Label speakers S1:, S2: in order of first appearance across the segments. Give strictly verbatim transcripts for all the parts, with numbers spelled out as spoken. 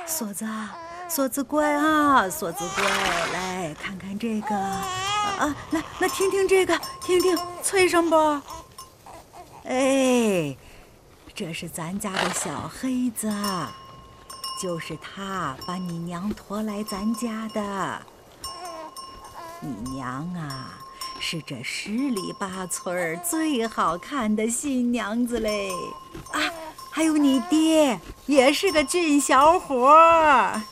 S1: 锁子，锁子乖啊，锁子乖，来看看这个啊，来，那听听这个，听听脆声不？哎，这是咱家的小黑子，就是他把你娘拖来咱家的。你娘啊，是这十里八村最好看的新娘子嘞！啊，还有你爹也是个俊小伙儿。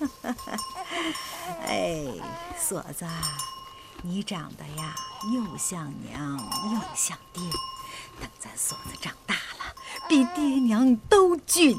S1: 哎，锁子，你长得呀又像娘又像爹，等咱锁子长大了，比爹娘都俊。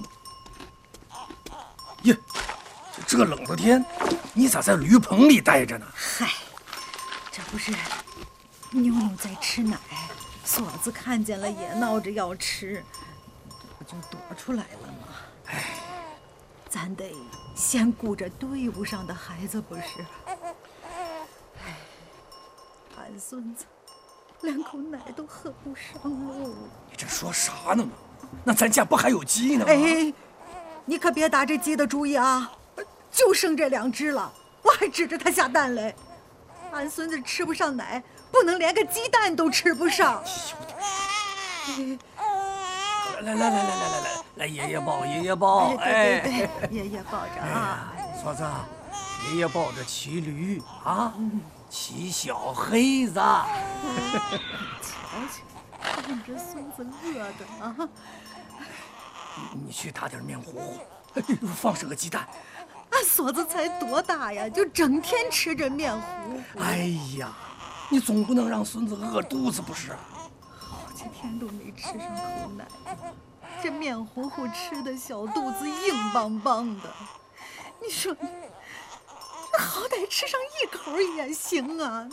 S2: 耶，这冷的天，你咋在驴棚里待着呢？
S1: 嗨，这不是妞妞在吃奶，锁子看见了也闹着要吃，不就躲出来了吗？
S2: 哎，
S1: 咱得先顾着队伍上的孩子，不是？哎，俺孙子连口奶都喝不上喽。
S2: 你这说啥呢嘛？那咱家不还有鸡呢吗？
S1: 哎，你可别打这鸡的主意啊！就剩这两只了，我还指着它下蛋嘞。俺孙子吃不上奶，不能连个鸡蛋都吃不上。
S2: 来来来来来来来来，爷爷抱，爷爷抱，
S1: 哎，对对对，爷爷抱着啊。
S2: 锁子，爷爷抱着骑驴啊，骑小黑子。瞧
S1: 瞧，看这孙子饿的啊！
S2: 你去打点面糊糊，放上个鸡蛋。
S1: 俺锁子才多大呀，就整天吃着面糊糊。
S2: 哎呀，你总不能让孙子饿肚子不是？
S1: 好几天都没吃上口奶，这面糊糊吃的小肚子硬邦邦的。你说，好歹吃上一口也行啊！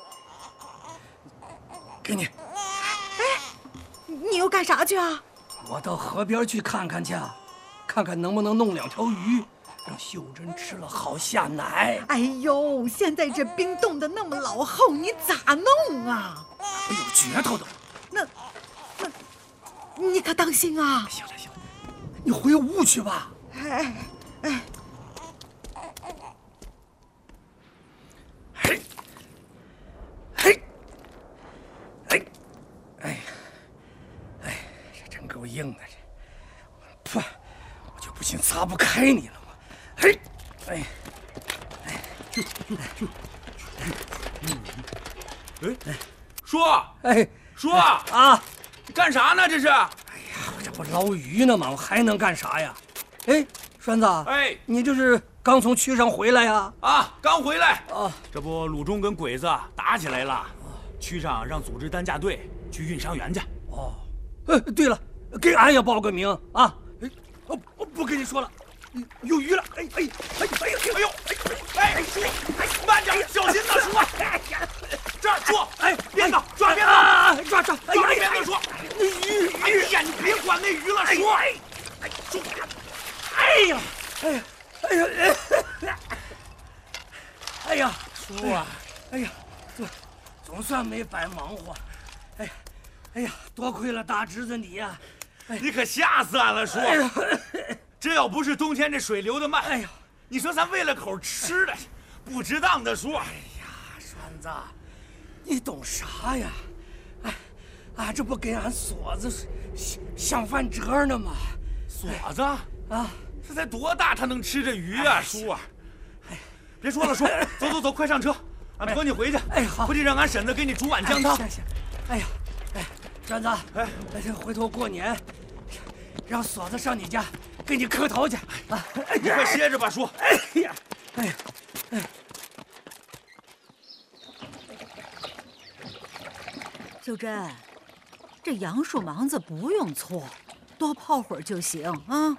S2: 给你。
S1: 哎，你又干啥去啊？
S2: 我到河边去看看去，看看能不能弄两条鱼，让秀珍吃了好下奶。
S1: 哎呦，现在这冰冻得那么老厚，你咋弄啊？
S2: 我有诀头的。
S1: 那，那，你可当心啊！
S2: 行了行了，你回屋去吧。
S1: 哎哎。
S2: 嘿，嘿，哎，哎呀，哎，这真够硬的这，噗，我就不信擦不开你了嘛！嘿，哎，哎，
S3: 就就就，哎哎，叔，
S2: 哎，
S3: 叔
S2: 啊，
S3: 你干啥呢？这是？
S2: 哎呀，我这不捞鱼呢吗？我还能干啥呀？哎，栓子，
S3: 哎，
S2: 你这是刚从区上回来呀？
S3: 啊，刚回来。
S2: 啊，
S3: 这不鲁中跟鬼子打起来了，区上让组织担架队去运伤员去。
S2: 哦，哎，对了，给俺也报个名啊！哎，我我不跟你说了，有鱼了！哎哎哎哎呦哎呦哎哎叔，
S3: 慢点，小心呐，叔！这儿，叔，
S2: 哎，
S3: 鞭子，抓鞭子，
S2: 抓抓！
S3: 抓鞭子，叔！鱼鱼呀，你别管那鱼了，叔！哎，叔，
S2: 哎呀，哎呀，哎呀，哎呀，叔啊，哎呀，总总算没白忙活，哎呀，哎呀，多亏了大侄子你呀，
S3: 你可吓死俺了，叔！
S2: 哎呀，
S3: 这要不是冬天这水流得慢，
S2: 哎呀，
S3: 你说咱为了口吃的，不值当的，叔！
S2: 哎呀，栓子，你懂啥呀？哎，俺这不给俺锁子想想饭辙呢吗？
S3: 锁子
S2: 啊，
S3: 这才多大，他能吃这鱼啊，叔啊！哎，别说了，叔，走走走，快上车，俺驮你回去。
S2: 哎，好，
S3: 回去让俺婶子给你煮碗姜汤。
S2: 行行，哎呀，哎，栓子，哎，这回头过年，让锁子上你家给你磕头去啊！
S3: 你快歇着吧，叔。
S2: 哎呀，哎呀，哎，
S1: 秀珍，这杨树芒子不用搓，多泡会儿就行啊。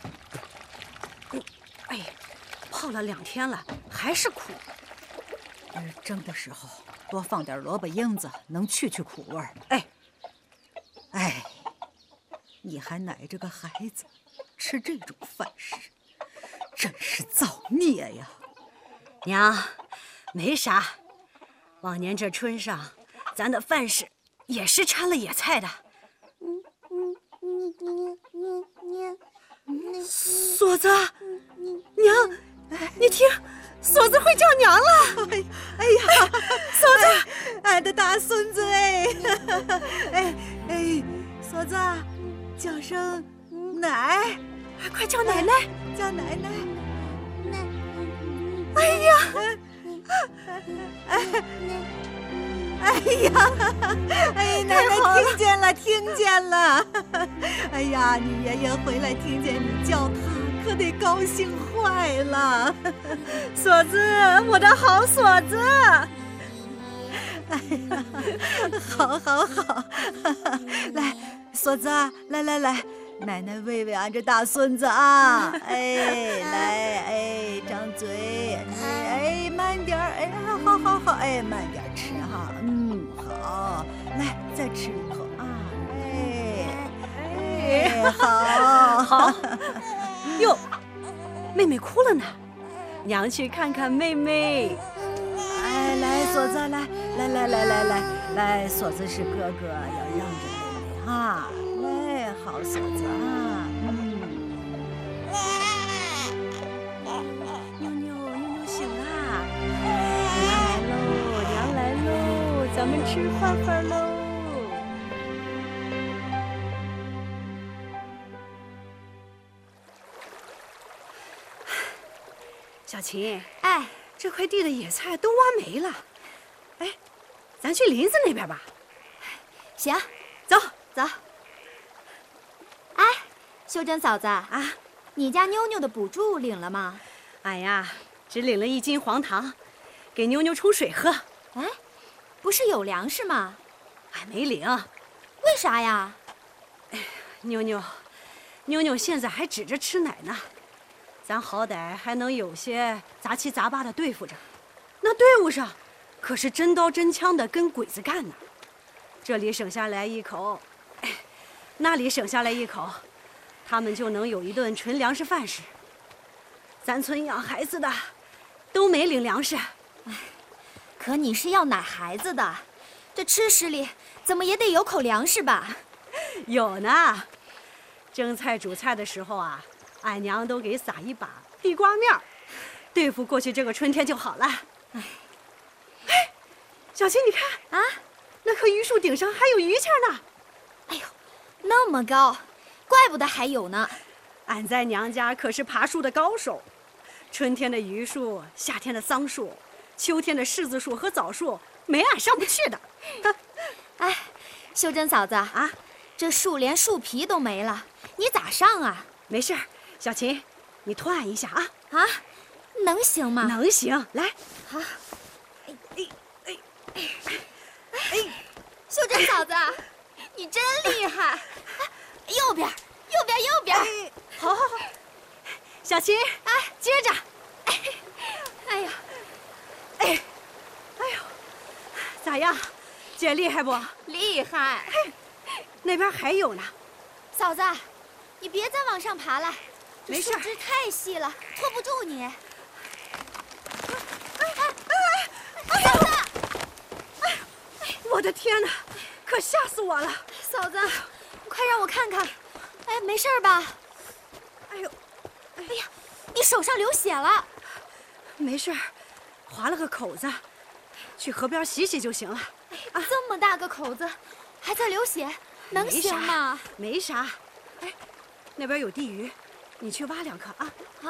S4: 哎，泡了两天了，还是苦。
S1: 嗯，蒸的时候多放点萝卜缨子，能去去苦味儿。哎，哎，你还奶着个孩子，吃这种饭食，真是造孽呀！
S4: 娘，没啥。往年这春上，咱的饭食也是掺了野菜的。
S5: 嗯嗯嗯嗯嗯嗯。
S4: 锁子，
S5: 嗯
S1: 锁子，叫声奶，
S4: 快叫奶奶！
S1: 叫奶奶！
S5: 奶，
S1: 哎呀！哎呀！哎，奶奶听见了，听见了！哎呀，你爷爷回来听见你叫他，可得高兴坏了。
S4: 锁子，我的好锁子！
S1: 哎呀，好，好，好！来，锁子，来来来，奶奶喂喂俺这大孙子啊！哎，来，哎，张嘴，哎，慢点儿，哎，好好好，哎，慢点吃哈，嗯，好，来，再吃一口啊，哎，哎，好，
S4: 好。哟，妹妹哭了呢，娘去看看妹妹。
S1: 哎，来，锁子，来，来，来，来，来，来，来，锁子是哥哥，要让着妹妹哈。来，好锁子啊，嗯。
S4: 妞妞，妞妞醒啦！娘来喽，娘来喽，咱们吃饭饭喽。小琴，
S5: 哎，
S4: 这块地的野菜都挖没了，哎，咱去林子那边吧。
S5: 行，
S4: 走
S5: 走。哎，秀珍嫂子
S4: 啊，
S5: 你家妞妞的补助领了吗？
S4: 俺呀，只领了一斤黄糖，给妞妞冲水喝。
S5: 哎，不是有粮食吗？
S4: 俺没领。
S5: 为啥呀？
S4: 妞妞，妞妞现在还指着吃奶呢，咱好歹还能有些杂七杂八的对付着。那队伍上，可是真刀真枪的跟鬼子干呢。这里省下来一口，哎，那里省下来一口，他们就能有一顿纯粮食饭吃。咱村养孩子的都没领粮食。
S5: 哎，可你是要奶孩子的，这吃食里怎么也得有口粮食吧？
S4: 有呢，蒸菜煮菜的时候啊，俺娘都给撒一把地瓜面儿，对付过去这个春天就好了。哎，哎，小琴，你看
S5: 啊，
S4: 那棵榆树顶上还有榆钱呢。
S5: 哎呦，那么高，怪不得还有呢。
S4: 俺在娘家可是爬树的高手，春天的榆树，夏天的桑树，秋天的柿子树和枣树，没俺上不去的。
S5: 哎，秀珍嫂子啊，这树连树皮都没了，你咋上啊？
S4: 没事，小琴，你拖俺一下啊。
S5: 啊，能行吗？
S4: 能行，来。
S5: 好。哎哎哎哎哎！秀珍嫂子，你真厉害！右边，右边，右边。
S4: 好，好，好。小琴，
S5: 哎，
S4: 接着。
S5: 哎，哎呀，
S4: 哎，哎呦，咋样？姐厉害不？
S5: 厉害。
S4: 那边还有呢。
S5: 嫂子，你别再往上爬了，这
S4: 没事，
S5: 树枝太细了，拖不住你。哎
S4: 哎哎！哎
S5: 嫂子，
S4: 哎，我的天哪，可吓死我了！
S5: 嫂子，快让我看看。哎，没事吧？
S4: 哎呦，
S5: 哎呀，你手上流血了。
S4: 没事，划了个口子，去河边洗洗就行了。
S5: 啊，这么大个口子，还在流血，能行吗？
S4: 没啥。哎，那边有地鱼，你去挖两颗啊。
S5: 啊。